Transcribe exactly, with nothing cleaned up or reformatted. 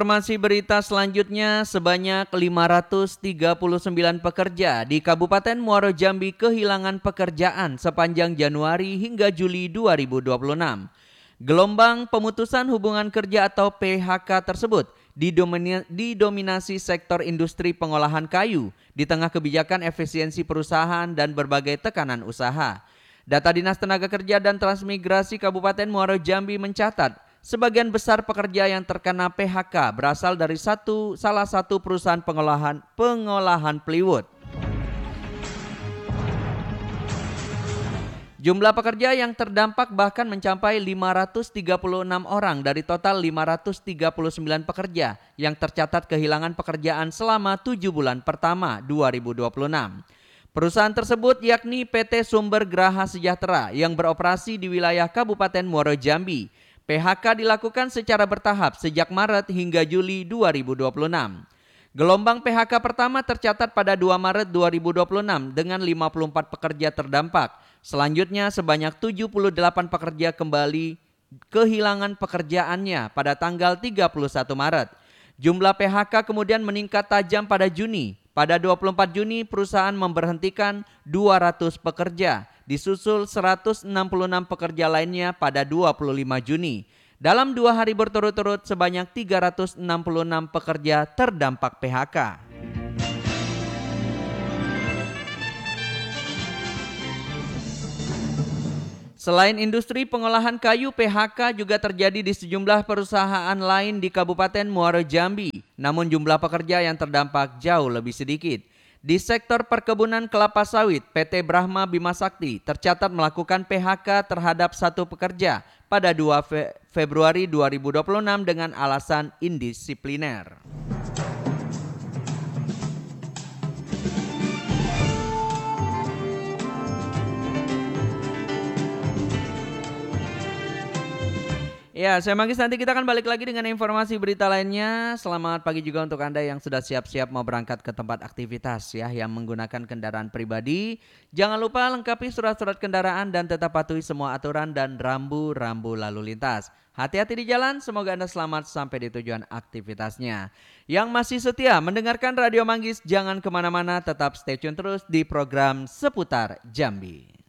Informasi berita selanjutnya, sebanyak lima ratus tiga puluh sembilan pekerja di Kabupaten Muaro Jambi kehilangan pekerjaan sepanjang Januari hingga Juli dua ribu dua puluh enam. Gelombang pemutusan hubungan kerja atau P H K tersebut didomini- didominasi sektor industri pengolahan kayu di tengah kebijakan efisiensi perusahaan dan berbagai tekanan usaha. Data Dinas Tenaga Kerja dan Transmigrasi Kabupaten Muaro Jambi mencatat sebagian besar pekerja yang terkena P H K berasal dari satu salah satu perusahaan pengolahan pengolahan plywood. Jumlah pekerja yang terdampak bahkan mencapai lima ratus tiga puluh enam orang dari total lima ratus tiga puluh sembilan pekerja yang tercatat kehilangan pekerjaan selama tujuh bulan pertama dua ribu dua puluh enam. Perusahaan tersebut yakni P T Sumber Graha Sejahtera yang beroperasi di wilayah Kabupaten Muaro Jambi. P H K dilakukan secara bertahap sejak Maret hingga Juli dua ribu dua puluh enam. Gelombang P H K pertama tercatat pada dua Maret dua ribu dua puluh enam dengan lima puluh empat pekerja terdampak. Selanjutnya sebanyak tujuh puluh delapan pekerja kembali kehilangan pekerjaannya pada tanggal tiga puluh satu Maret. Jumlah P H K kemudian meningkat tajam pada Juni. Pada dua puluh empat Juni perusahaan memberhentikan dua ratus pekerja, disusul seratus enam puluh enam pekerja lainnya pada dua puluh lima Juni. Dalam dua hari berturut-turut sebanyak tiga ratus enam puluh enam pekerja terdampak P H K. Selain industri pengolahan kayu, P H K juga terjadi di sejumlah perusahaan lain di Kabupaten Muaro Jambi. Namun jumlah pekerja yang terdampak jauh lebih sedikit. Di sektor perkebunan kelapa sawit, P T Brahma Bima Sakti tercatat melakukan P H K terhadap satu pekerja pada dua Februari dua ribu dua puluh enam dengan alasan indisipliner. Ya, saya Manggis, nanti kita akan balik lagi dengan informasi berita lainnya. Selamat pagi juga untuk Anda yang sudah siap-siap mau berangkat ke tempat aktivitas ya, yang menggunakan kendaraan pribadi. Jangan lupa lengkapi surat-surat kendaraan dan tetap patuhi semua aturan dan rambu-rambu lalu lintas. Hati-hati di jalan, semoga Anda selamat sampai di tujuan aktivitasnya. Yang masih setia mendengarkan Radio Manggis, jangan kemana-mana, tetap stay tune terus di program Seputar Jambi.